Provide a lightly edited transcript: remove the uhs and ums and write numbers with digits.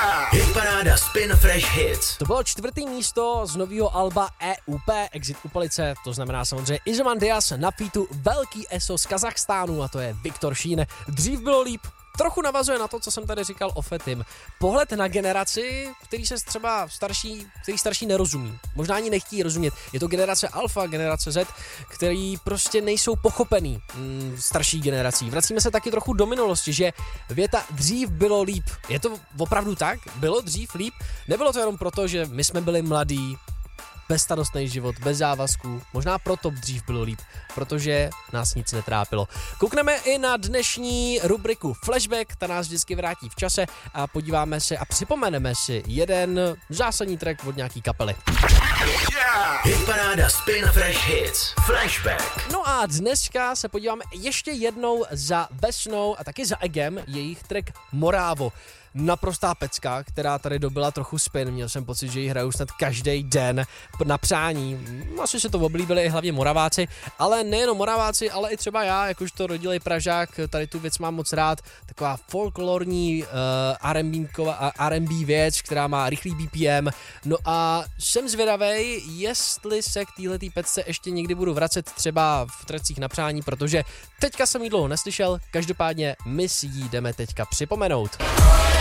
Hitparáda Spin Fresh Hits. To bylo 4. místo z nového alba EUP, Exit Upalice, to znamená samozřejmě Izomandias na featu Velký ESO z Kazachstánu a to je Viktor Šín. Dřív bylo líp. Trochu navazuje na to, co jsem tady říkal o Fetim. Pohled na generaci, který starší nerozumí. Možná ani nechtějí rozumět. Je to generace Alfa, generace Z, který prostě nejsou pochopený starší generací. Vracíme se taky trochu do minulosti, že věta dřív bylo líp. Je to opravdu tak? Bylo dřív líp? Nebylo to jenom proto, že my jsme byli mladí, bezstarostný život, bez závazků. Možná proto dřív bylo líp, protože nás nic netrápilo. Koukneme i na dnešní rubriku Flashback, ta nás vždycky vrátí v čase a podíváme se a připomeneme si jeden zásadní track od nějaký kapely. Hitparáda Spin Fresh Hits. Flashback. No a dneska se podíváme ještě jednou za Vesnou a taky za Egem, jejich track Morávo. Naprostá pecka, která tady dobila trochu spin. Měl jsem pocit, že ji hraju snad každý den na přání. Asi se to oblíbili i hlavně Moraváci, ale nejenom Moraváci, ale i třeba já, jakožto rodilej Pražák, tady tu věc mám moc rád. Taková folklorní R&B věc, která má rychlý BPM. No a jsem zvědavej, jestli se k téhletý pecce ještě někdy budu vracet třeba v tracích na přání, protože teďka jsem ji dlouho neslyšel, každopádně my si ji jdeme teďka připomenout.